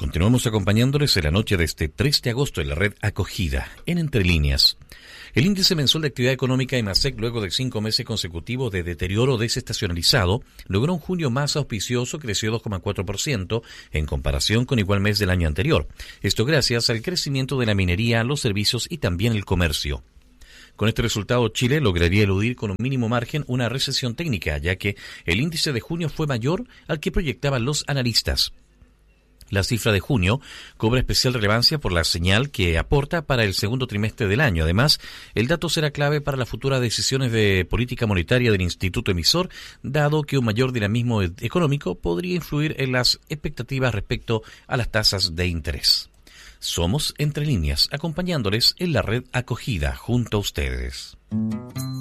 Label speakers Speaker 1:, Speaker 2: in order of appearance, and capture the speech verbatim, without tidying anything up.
Speaker 1: Continuamos acompañándoles en la noche de este tres de agosto en la red Acogida, en Entre Líneas. El índice mensual de actividad económica IMASEC, luego de cinco meses consecutivos de deterioro desestacionalizado, logró un junio más auspicioso, creció dos coma cuatro por ciento en comparación con igual mes del año anterior. Esto gracias al crecimiento de la minería, los servicios y también el comercio. Con este resultado, Chile lograría eludir con un mínimo margen una recesión técnica, ya que el índice de junio fue mayor al que proyectaban los analistas. La cifra de junio cobra especial relevancia por la señal que aporta para el segundo trimestre del año. Además, el dato será clave para las futuras decisiones de política monetaria del Instituto Emisor, dado que un mayor dinamismo económico podría influir en las expectativas respecto a las tasas de interés. Somos Entre Líneas, acompañándoles en la red Acogida junto a ustedes.